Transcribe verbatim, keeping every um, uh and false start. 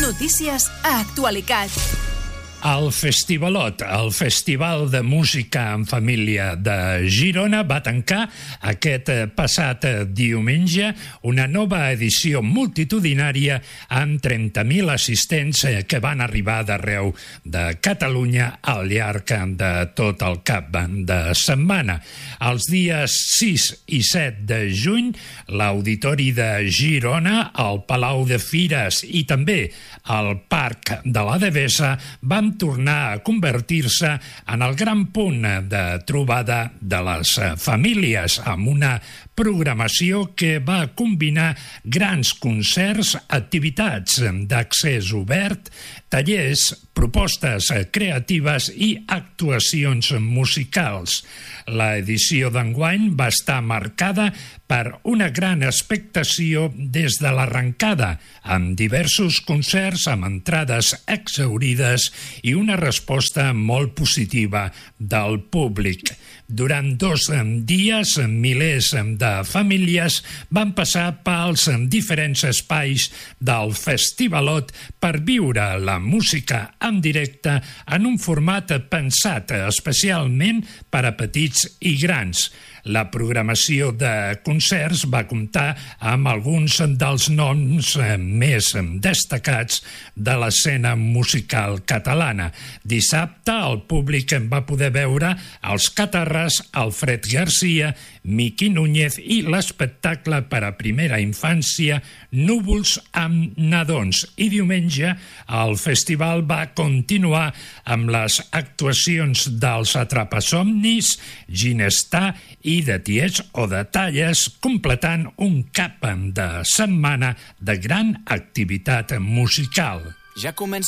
Notícies a Actualitat. El Festivalot, el Festival de Música en Família de Girona, va tancar aquest passat diumenge una nova edició multitudinària amb trenta mil assistents que van arribar d'arreu de Catalunya al llarg de tot el cap de setmana. Els dies sis i set de juny, l'Auditori de Girona, el Palau de Fires i també el Parc de la Devesa van tornar a convertir-se en el gran punt de trobada de les famílies, amb una programació que va combinar grans concerts, activitats d'accés obert, tallers, propostes creatives i actuacions musicals. L'edició d'enguany va estar marcada per una gran expectació des de l'arrencada, amb diversos concerts amb entrades exhaurides i una resposta molt positiva del públic. Durant dos dies, milers de famílies van passar pels diferents espais del Festivalot per viure la música en directe en un format pensat especialment per a petits i grans. La programació de concerts va comptar amb alguns dels noms més destacats de l'escena musical catalana. Dissabte el públic va poder veure els Catarres, Alfred Garcia, Miqui Núñez i l'espectacle per a primera infància Núvols amb nadons. I diumenge el festival va continuar amb les actuacions dels Atrapasomnis, Ginestar i de Tiets o de Talles, completant un cap de setmana de gran activitat musical. Ja comença